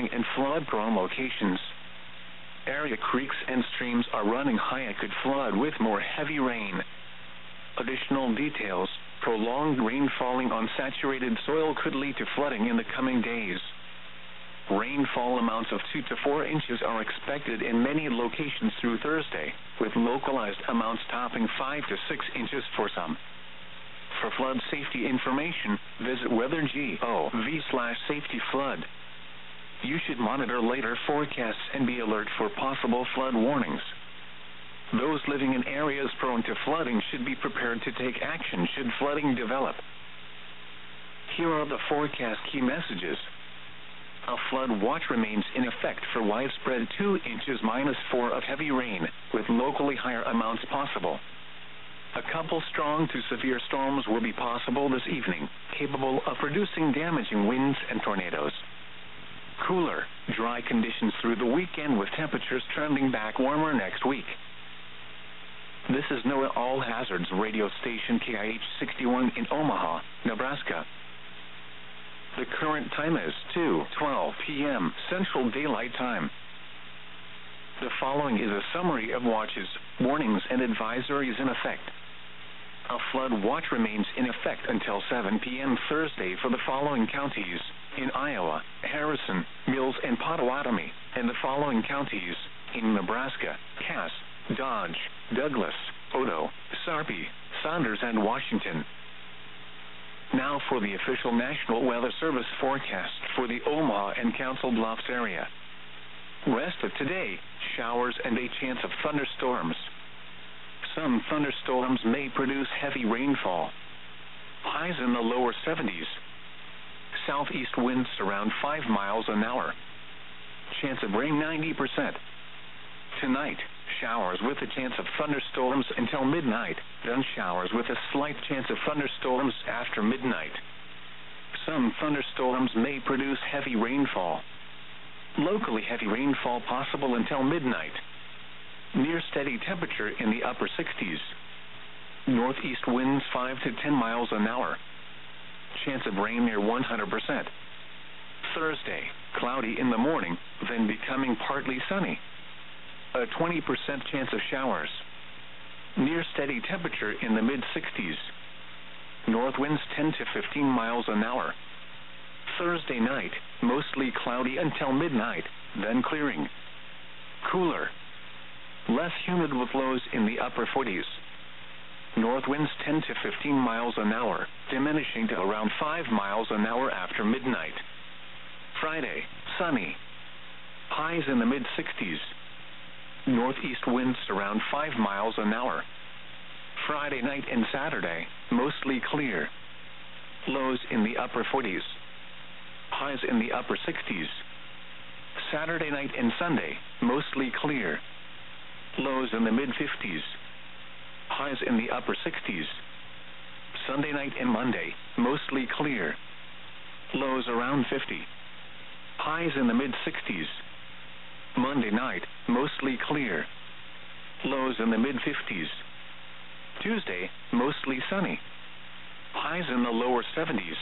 flooding and flood-prone locations. Area creeks and streams are running high and could flood with more heavy rain. Additional details: prolonged rain falling on saturated soil could lead to flooding in the coming days. Rainfall amounts of 2 to 4 inches are expected in many locations through Thursday, with localized amounts topping 5 to 6 inches for some. For flood safety information, visit weather.gov/safety-flood. You should monitor later forecasts and be alert for possible flood warnings. Those living in areas prone to flooding should be prepared to take action should flooding develop. Here are the forecast key messages. A flood watch remains in effect for widespread 2 inches -4 of heavy rain, with locally higher amounts possible. A couple strong to severe storms will be possible this evening, capable of producing damaging winds and tornadoes. Cooler, dry conditions through the weekend with temperatures trending back warmer next week. This is NOAA All Hazards radio station KIH 61 in Omaha, Nebraska. The current time is 2:12 p.m. Central Daylight Time. The following is a summary of watches, warnings, and advisories in effect. A flood watch remains in effect until 7 p.m. Thursday for the following counties: in Iowa, Harrison, Mills, and Pottawatomie, and the following counties: in Nebraska, Cass, Dodge, Douglas, Odo, Sarpy, Saunders, and Washington. Now for the official National Weather Service forecast for the Omaha and Council Bluffs area. Rest of today, showers and a chance of thunderstorms. Some thunderstorms may produce heavy rainfall. Highs in the lower 70s. Southeast winds around 5 miles an hour. Chance of rain 90%. Tonight, showers with a chance of thunderstorms until midnight, then showers with a slight chance of thunderstorms after midnight. Some thunderstorms may produce heavy rainfall. Locally heavy rainfall possible until midnight. Near steady temperature in the upper 60s. Northeast winds 5 to 10 miles an hour. Chance of rain near 100%. Thursday, cloudy in the morning, then becoming partly sunny. A 20% chance of showers. Near steady temperature in the mid-60s. North winds 10 to 15 miles an hour. Thursday night, mostly cloudy until midnight, then clearing. Cooler. Less humid with lows in the upper 40s. North winds 10 to 15 miles an hour, diminishing to around 5 miles an hour after midnight. Friday, sunny. Highs in the mid-60s. Northeast winds around 5 miles an hour. Friday night and Saturday, mostly clear. Lows in the upper 40s. Highs in the upper 60s. Saturday night and Sunday, mostly clear. Lows in the mid-50s. Highs in the upper 60s. Sunday night and Monday, mostly clear. Lows around 50. Highs in the mid-60s. Monday night, mostly clear. Lows in the mid-50s. Tuesday, mostly sunny. Highs in the lower 70s.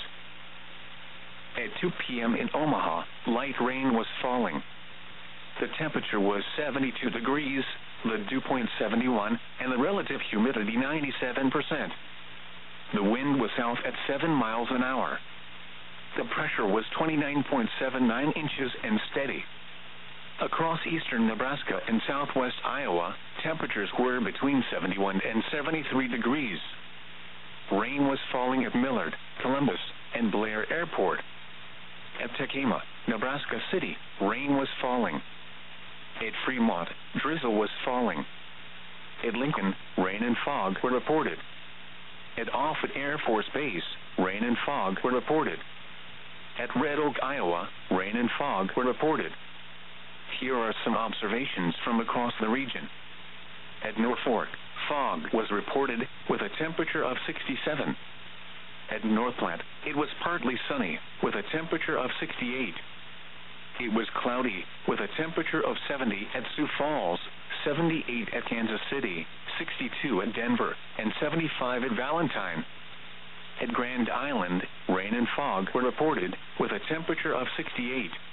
At 2 p.m. in Omaha, light rain was falling. The temperature was 72 degrees, the dew point 71, and the relative humidity 97%. The wind was south at 7 miles an hour. The pressure was 29.79 inches and steady. Across eastern Nebraska and southwest Iowa, temperatures were between 71 and 73 degrees. Rain was falling at Millard, Columbus, and Blair Airport. At Tekamah, Nebraska City, rain was falling. At Fremont, drizzle was falling. At Lincoln, rain and fog were reported. At Offutt Air Force Base, rain and fog were reported. At Red Oak, Iowa, rain and fog were reported. Here are some observations from across the region. At Norfolk, fog was reported with a temperature of 67. At North Platte, it was partly sunny with a temperature of 68. It was cloudy with a temperature of 70 at Sioux Falls, 78 at Kansas City, 62 at Denver, and 75 at Valentine. At Grand Island, rain and fog were reported with a temperature of 68.